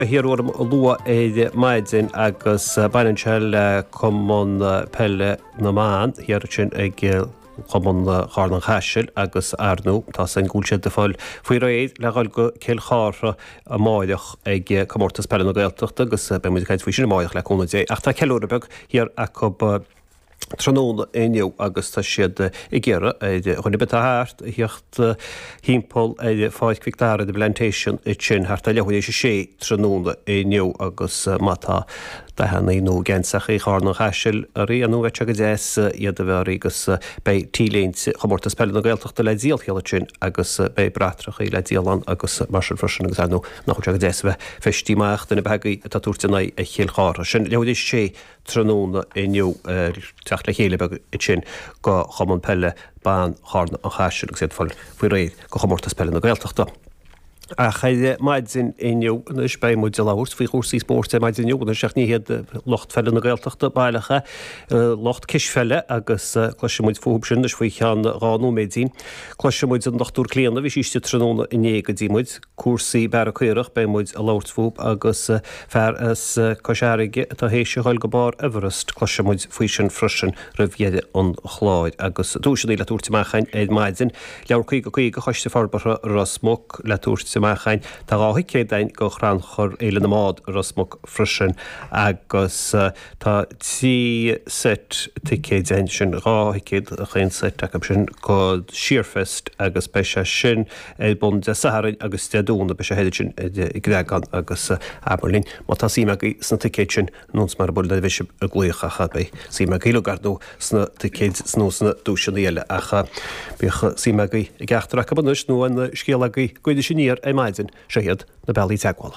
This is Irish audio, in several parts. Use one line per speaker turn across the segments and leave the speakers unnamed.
Hiúm lua é maidin agus bainanseil cummon pelle naán hiar sin ag chumon chána chaisiil agus airnú tá san gúilse de fáil faoi réad leáil go céil chára a máideach ag commórtas pelle na Gaeltachta agus be mu caiid fao sin máideach le cúna dé. Ach tá ceúrabeg hiar a tróna éniu agus tá siad I ggéire chuna bit háart hiocht hímpol fáid cuiictára de Plantation I sin háart a lehuiéis sé tróna éniu agus mátá da hena nó gensach I chána chaisiil a ré anú bheit go déas iad a bheit agus bei tíléint chomórtas pelle na Gaeltachta le díalchéile sin agus bei bratrach I le díalan agus mar frisin agus anú nach go déas bheith festíimeach na begaí tá túirtainna a chéil chára sin lehuiéis sé tróna éniu teach le chéile beg I sin go chomon pelle ban chána an chaisiil agus fáil faoi réad go chomórtas pelle na Gaeltachta. A chaide maidzin éniu is bei mu de láhart fao chósaí sport maidzin jóna seach ní héad locht felle na Gaeltachta bailecha locht kisfelle agus cluisimuid fób sin is faoi chean ránú médín. Cluisimuid an nachtúr léana bhí síiste tróna iné go ddímuid cuasaí bear chuireach bei muid a láirtfób agus fear as cosseige tá hééis háil go bar Everest cluisimuid faoi sin frisin ra bhéide an chláid agus dúsin le túirtaachchain éid maidzin leabhar chuig go chuig go choiste farbara rasmóg le túirta Machain tá áhiic cédain go chran chur éile na mád rasmach frisin agus tá tí set ticédain sin ráhiicéad a chéin set a sin go Shearfest agus be se sin bun de Saharin agus deadúna be se héidir sin I grégan agus Aberlín má tá síimeagaí sna ticéid sin nús mar bul le bhís a gluocha chadba síimeagaí gardú sna ticéid snúsna dúisina eile acha bíocha síimeagaí I gceachtar a banúis nó an scéalagaí goidir sin níor maidin séad na bellí teagháil.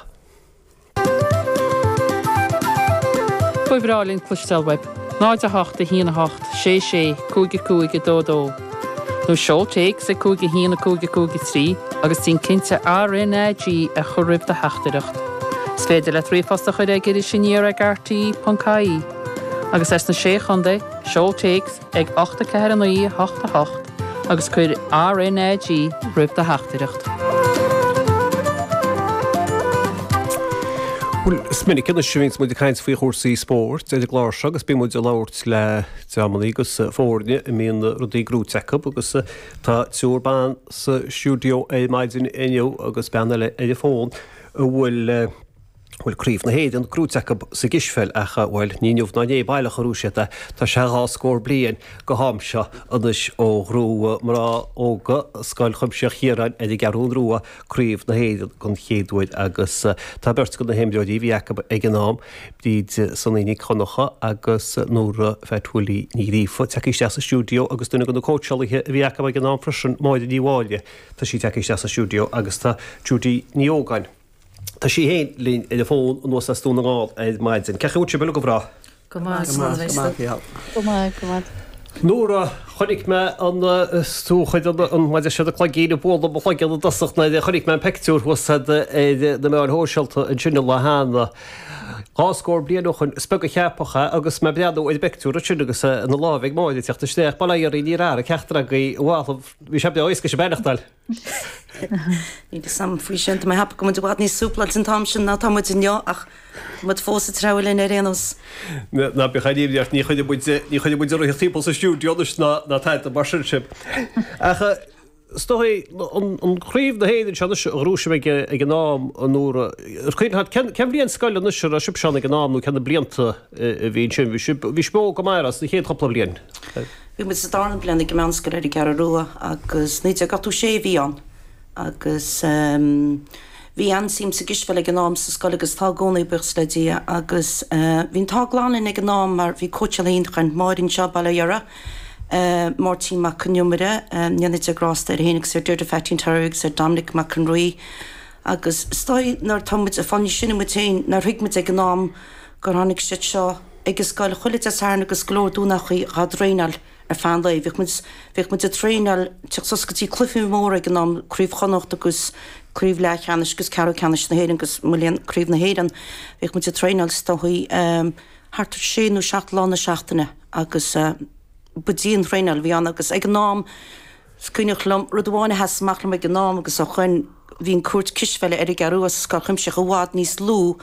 Fuibrálinn clustelweb, 9 híana 8, 6 cúige dódó. Nó seoltéig sa cúige híana cúige trí agus tín cinnte RNAG a chorib de heachtareacht. Sféidir le trífasta chuir idir sinníar ag RT.caí. Agus es na sé chundé, seoltéigs ag 8 ceir 8 agus chuir RNAG rib de heachtareacht.
Sminnig cynna siúins muid caint faoi chósaí sport idir gláirse agus bí muid a láirt le teamaí agus fórne I míon rudí grútecha agus tá túúrbán sa siúdio é maidin inniu agus beanna le fón bhfuil críomh na héad an grútecha sa gisfeil acha bhfuil níomh na é bailach arúisiata tá se há scór blian go hámse anis ó grú marrá óga scail chumse chiaran ag garún rúa críomh na héad chun chéadúid agus tá beirt go na héimdeoidí bhíacha ag an nám díd san íní chonacha agus nóra feithúlaí ní rífa teiste sa stúdio agus duna go na cósealaithe bhíacha ag an nám frisin máide díháile tá sí teiste sa stúdio agus tá Judy Níogáin. Tá sí héin lín I fón nó sa stúna gáil éid maidin. Cecha úte be go bhrá?
Go maith.
Nóra chonig me an stúchaid an maidide se a chlágéine bóla ba chlágeal dasachna chonig me an pictúr husa na mé an hóseilta an sinna le hána. Gáscór blianúch an spega cheappacha agus me breadú id bectúr sin agus na lábhaigh máide teachta steach bailíar ní rá a ceachtar a gaí bháil bhí sé beáisce sé benachtal.
Ní sam fao sin me hapa go bhd ní súpla an tam sin ná tamid inneo ach mud fósa trehfuil in réanos.
Na be chaíart ní chuide buid ar típal sa stúdiois na taid a barship. Stoi an chríomh na héidir se rúise ag an nám an nóra. Ceim bblion scoil an isir a sib seanna ag an nám nó cena blianta bhíon sin bhí smó go mairas na chéad chopla blion.
Bhí mu sa dána blian ag meascair ar cear rua agus ní a gatú sé bhí an agus bhí ansím sa gisfeil ag an nám sa scoil agus tá gcónaí buchsledí agus bhín tágláin ag an nám mar bhí cótealaíon chuin máirinn seo bailíara. Martin McNumere, Janit Agrásta hénig sé dúir de fetin tarig sé Dominic McEnroy agus stoi nar tomid a fanni sinna mutéin nar rigmid ag an nám gur hannig sé seo agus gáil chulit a sárna agus glór dúnach radréinal ar fanlaí bhíh mu a tréinal teach soscatí clufiú mór ag an nám críomh chonacht agus críomh lechanis gus ceú ceannis na héan agus mulíon críomh na héan bhíh mu a tréinal stoí hartar séú seaachlána seachtainna agus budíon réinal bhí an agus ag an nám Scuineach lom rudháinna heasmach le ag an nám agus a chuin hín cuat kisfeile ar garúas scar chuimse go bhád níos lú